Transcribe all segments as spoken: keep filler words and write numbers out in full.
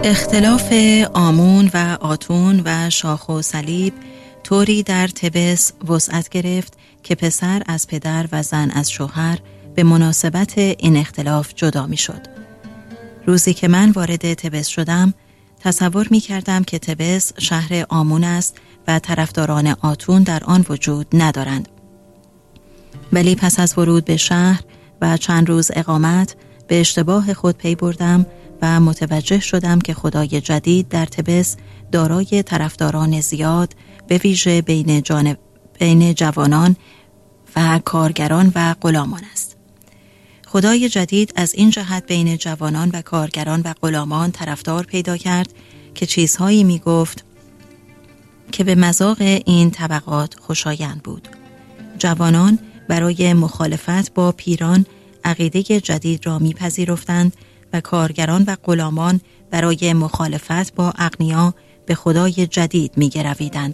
اختلاف آمون و آتون و شاخ و صلیب طوری در طبس وسعت گرفت که پسر از پدر و زن از شوهر به مناسبت این اختلاف جدا می شد. روزی که من وارد طبس شدم تصور می کردم که طبس شهر آمون است و طرفداران آتون در آن وجود ندارند. ولی پس از ورود به شهر و چند روز اقامت به اشتباه خود پی بردم و متوجه شدم که خدای جدید در طبس دارای طرفداران زیاد به ویژه بین, جانب بین جوانان و کارگران و غلامان است. خدای جدید از این جهت بین جوانان و کارگران و غلامان طرفدار پیدا کرد که چیزهایی می گفت که به مذاق این طبقات خوشایند بود. جوانان برای مخالفت با پیران عقیده جدید را می پذیرفتند و کارگران و غلامان برای مخالفت با اغنیا به خدای جدید می گرویدند.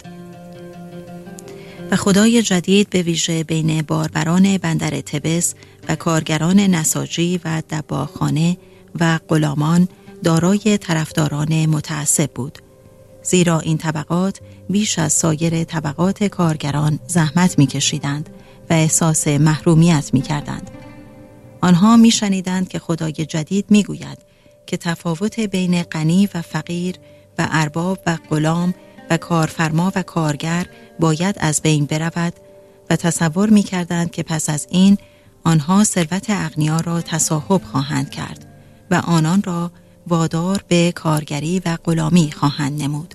و خدای جدید به ویژه بین باربران بندر طبس و کارگران نساجی و دباغخانه و غلامان دارای طرفداران متعصب بود، زیرا این طبقات بیش از سایر طبقات کارگران زحمت می کشیدند و احساس محرومیت می کردند. آنها می شنیدند که خدای جدید می گوید که تفاوت بین غنی و فقیر و ارباب و غلام و کارفرما و کارگر باید از بین برود و تصور می کردند که پس از این آنها ثروت اغنیا را تصاحب خواهند کرد و آنان را وادار به کارگری و غلامی خواهند نمود.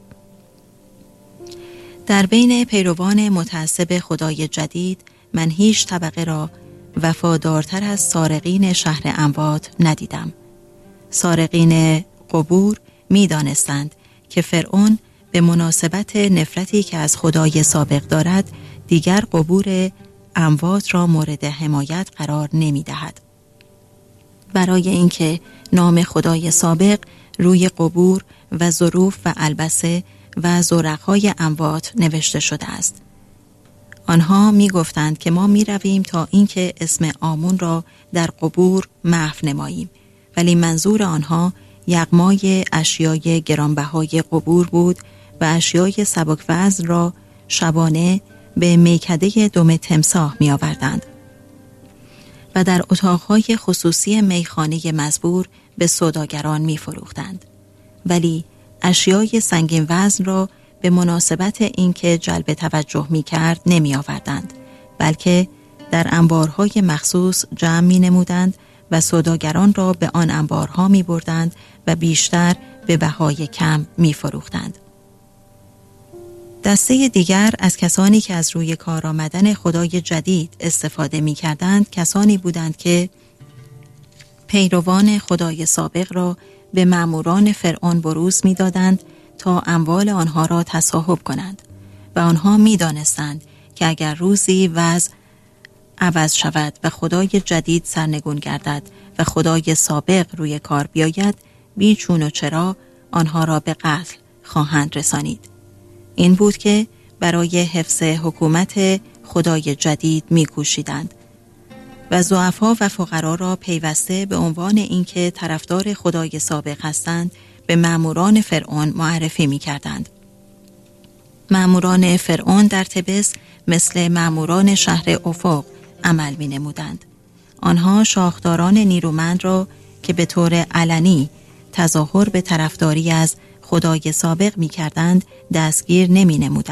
در بین پیروان متعصب خدای جدید من هیچ طبقه را وفادارتر از سارقین شهر اموات ندیدم. سارقین قبور می دانستند که فرعون به مناسبت نفرتی که از خدای سابق دارد دیگر قبور اموات را مورد حمایت قرار نمی دهد. برای اینکه نام خدای سابق روی قبور و ظروف و البسه و زرقهای اموات نوشته شده است. آنها می گفتند که ما می رویم تا اینکه اسم آمون را در قبور محو نماییم، ولی منظور آنها یغمای اشیای گرانبهای قبور بود و اشیای سبک‌وزن را شبانه به میکده دم تمساح می آوردند و در اتاقهای خصوصی میخانه مزبور به سوداگران می فروختند. ولی اشیای سنگین وزن را به مناسبت اینکه جلب توجه می کرد نمی آوردند، بلکه در انبارهای مخصوص جمع می نمودند و سوداگران را به آن انبارها می بردند و بیشتر به بهای کم می فروختند. دسته دیگر از کسانی که از روی کار آمدن خدای جدید استفاده می کردند کسانی بودند که پیروان خدای سابق را به ماموران فرعون بروز می دادند تا اموال آنها را تصاحب کنند و آنها می دانستند که اگر روزی وضع عوض شود و خدای جدید سرنگون گردد و خدای سابق روی کار بیاید بی چون و چرا آنها را به قتل خواهند رسانید. این بود که برای حفظ حکومت خدای جدید می کوشیدند و ضعفا و فقرا را پیوسته به عنوان اینکه طرفدار خدای سابق هستند به ماموران فرعون معرفی می کردند. ماموران فرعون در طبس مثل ماموران شهر افق عمل می نمودند. آنها شاخداران نیرومند را که به طور علنی تظاهر به طرفداری از خدای سابق می کردند دستگیر نمی نمودند.